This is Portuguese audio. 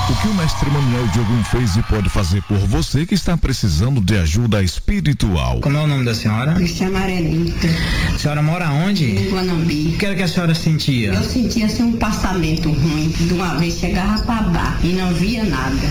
O que o mestre Manuel Diogum fez e pode fazer por você que está precisando de ajuda espiritual? Como é o nome da senhora? Cristiana Arenita. A senhora mora onde? Em Guanambi. O que era que a senhora sentia? Eu sentia assim um passamento ruim. De uma vez chegava para dar e não via nada.